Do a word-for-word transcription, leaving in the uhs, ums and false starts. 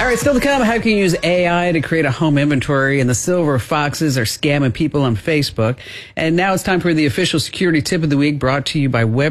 right, still to come, how can you use A I to create a home inventory? And the silver foxes are scamming people on Facebook. And now it's time for the official security tip of the week, brought to you by Web.